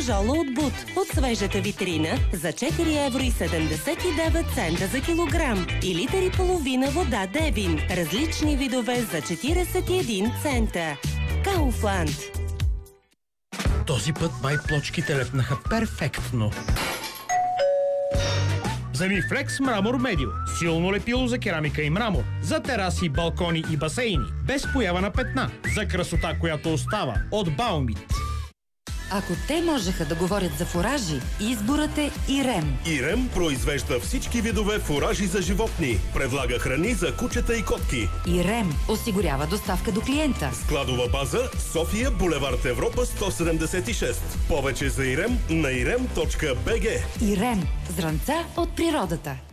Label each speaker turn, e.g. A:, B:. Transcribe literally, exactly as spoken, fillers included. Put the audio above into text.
A: фуражола от Бут от свежата витрина за четири евро и седемдесет и девет цента за килограм и литър и половина вода Девин. Различни видове за четиридесет и един цента. Кауфланд.
B: Този път май плочките лепнаха перфектно. Вземи Флекс Мрамор Медио. Силно лепило за керамика и мрамор. За тераси, балкони и басейни. Без поява на петна. За красота, която остава. От Баумит.
C: Ако те можеха да говорят за фуражи, изборът е Ирем.
D: Ирем произвежда всички видове фуражи за животни. Предлага храни за кучета и котки.
C: Ирем осигурява доставка до клиента.
D: Складова база София, булевард Европа сто седемдесет и шест. Повече за Ирем на ирем точка би джи.
C: Ирем. Зранца от природата.